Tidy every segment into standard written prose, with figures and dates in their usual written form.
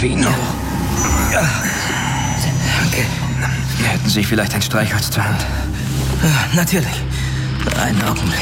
Vino. Ja. Danke. Hätten Sie vielleicht ein Streichholz zur Hand? Natürlich. Einen Augenblick.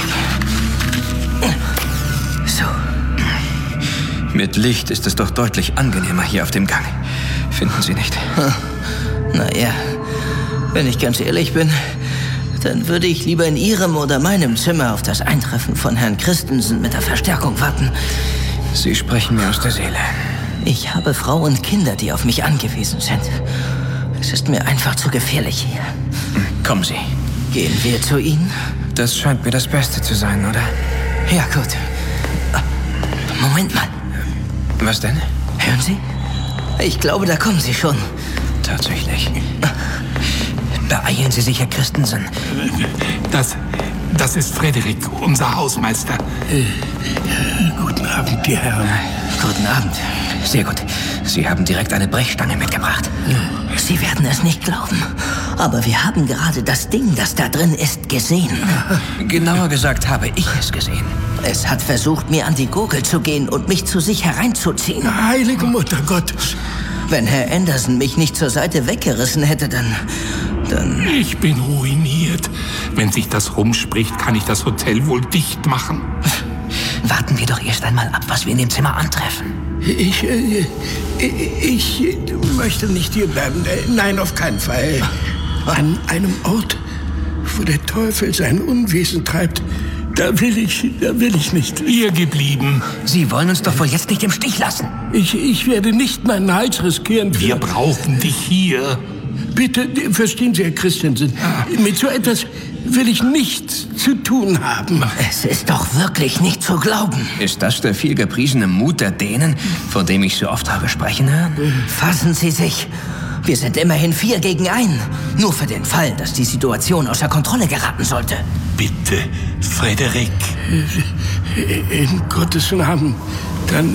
So. Mit Licht ist es doch deutlich angenehmer hier auf dem Gang. Finden Sie nicht? Naja, wenn ich ganz ehrlich bin, dann würde ich lieber in Ihrem oder meinem Zimmer auf das Eintreffen von Herrn Christensen mit der Verstärkung warten. Sie sprechen mir aus der Seele. Ich habe Frau und Kinder, die auf mich angewiesen sind. Es ist mir einfach zu gefährlich hier. Kommen Sie. Gehen wir zu Ihnen? Das scheint mir das Beste zu sein, oder? Ja, gut. Moment mal. Was denn? Hören Sie? Ich glaube, da kommen Sie schon. Tatsächlich. Beeilen Sie sich, Herr Christensen. Das ist Frederik, unser Hausmeister. Guten Abend, die Herren. Guten Abend. Sehr gut. Sie haben direkt eine Brechstange mitgebracht. Sie werden es nicht glauben, aber wir haben gerade das Ding, das da drin ist, gesehen. Genauer gesagt habe ich es gesehen. Es hat versucht, mir an die Gurgel zu gehen und mich zu sich hereinzuziehen. Heilige Mutter Gottes. Wenn Herr Anderson mich nicht zur Seite weggerissen hätte, dann... Ich bin ruiniert. Wenn sich das rumspricht, kann ich das Hotel wohl dicht machen. Warten wir doch erst einmal ab, was wir in dem Zimmer antreffen. Ich möchte nicht hier bleiben. Nein, auf keinen Fall. An einem Ort, wo der Teufel sein Unwesen treibt, da will ich nicht. Hier geblieben. Sie wollen uns doch wohl jetzt nicht im Stich lassen. Ich werde nicht meinen Hals riskieren. Wir brauchen dich hier. Bitte, verstehen Sie, Herr Christensen, mit so etwas will ich nichts zu tun haben. Es ist doch wirklich nicht zu glauben. Ist das der viel gepriesene Mut der Dänen, von dem ich so oft habe sprechen hören? Fassen Sie sich. Wir sind immerhin 4 gegen 1. Nur für den Fall, dass die Situation außer Kontrolle geraten sollte. Bitte, Frederik. In Gottes Namen, dann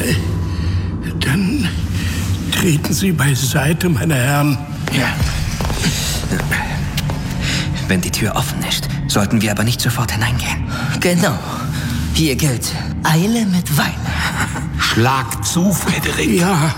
treten Sie beiseite, meine Herren. Ja. Wenn die Tür offen ist, sollten wir aber nicht sofort hineingehen. Genau. Hier gilt Eile mit Wein. Schlag zu, Frederik. Ja.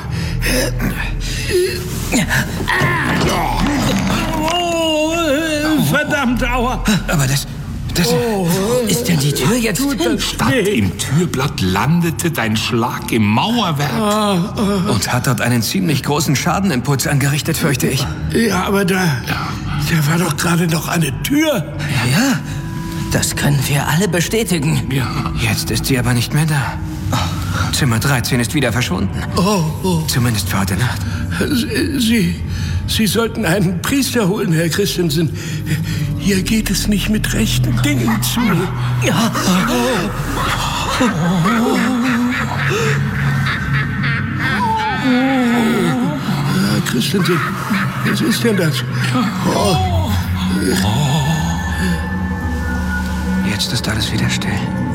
Verdammt, aua. Aber das... Ist denn die Tür jetzt hin? Statt im Türblatt landete dein Schlag im Mauerwerk. Und hat dort einen ziemlich großen Schadenimpuls angerichtet, fürchte ich. Ja, aber da war doch gerade noch eine Tür. Ja, das können wir alle bestätigen. Ja. Jetzt ist sie aber nicht mehr da. Zimmer 13 ist wieder verschwunden. Zumindest für heute Nacht. Sie sollten einen Priester holen, Herr Christensen. Hier geht es nicht mit rechten Dingen zu. Ja. Herr Christensen, was ist denn das? Jetzt ist alles wieder still.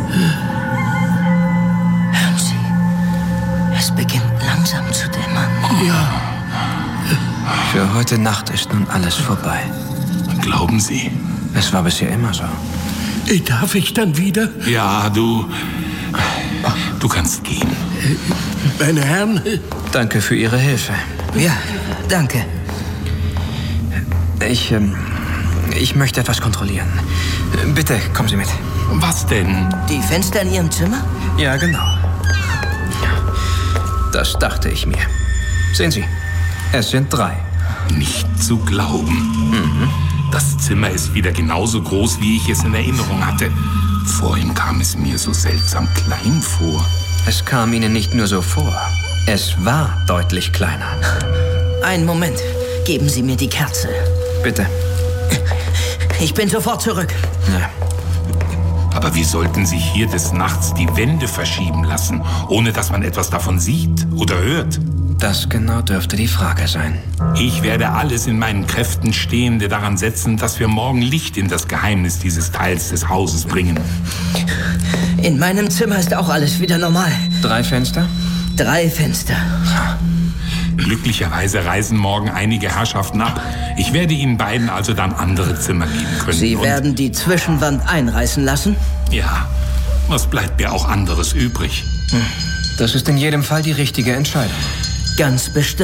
Hören Sie, es beginnt langsam zu dämmern. Ja. Für heute Nacht ist nun alles vorbei. Glauben Sie? Es war bisher immer so. Darf ich dann wieder? Ja, du kannst gehen. Meine Herren? Danke für Ihre Hilfe. Ja, danke. Ich möchte etwas kontrollieren. Bitte, kommen Sie mit. Was denn? Die Fenster in Ihrem Zimmer? Ja, genau. Das dachte ich mir. Sehen Sie, es sind 3. Nicht zu glauben. Das Zimmer ist wieder genauso groß, wie ich es in Erinnerung hatte. Vorhin kam es mir so seltsam klein vor. Es kam Ihnen nicht nur so vor. Es war deutlich kleiner. Einen Moment. Geben Sie mir die Kerze. Bitte. Ich bin sofort zurück. Ja. Aber wie sollten Sie hier des Nachts die Wände verschieben lassen, ohne dass man etwas davon sieht oder hört? Das genau dürfte die Frage sein. Ich werde alles in meinen Kräften Stehende daran setzen, dass wir morgen Licht in das Geheimnis dieses Teils des Hauses bringen. In meinem Zimmer ist auch alles wieder normal. 3 Fenster? 3 Fenster. Glücklicherweise reisen morgen einige Herrschaften ab. Ich werde Ihnen beiden also dann andere Zimmer geben können. Sie werden die Zwischenwand einreißen lassen? Ja, was bleibt mir auch anderes übrig? Das ist in jedem Fall die richtige Entscheidung. Ganz bestimmt.